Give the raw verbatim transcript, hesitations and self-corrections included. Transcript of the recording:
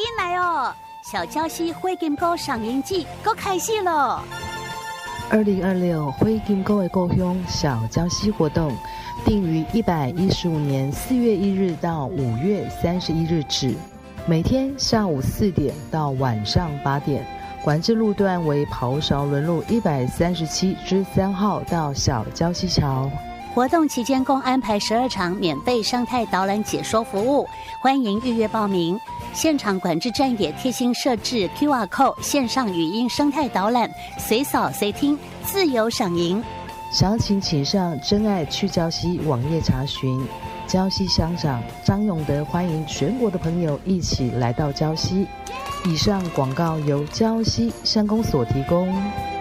来哦！小礁溪灰金沟赏萤季够开始咯！ 二零二六灰金沟的故乡小礁溪活动，定于一百一十五年四月一日到五月三十一日止，每天下午四点到晚上八点。管制路段为袍勺仑路一百三十七之三号到小礁溪桥。 活动期间共安排十二场免费生态导览解说服务，欢迎预约报名。现场管制站也贴心设置 Q R code 线上语音生态导览，随扫随听，自由赏萤。 详情请上真爱去礁溪网页查询。礁溪乡长张永德欢迎全国的朋友一起来到礁溪。以上广告由礁溪乡公所提供。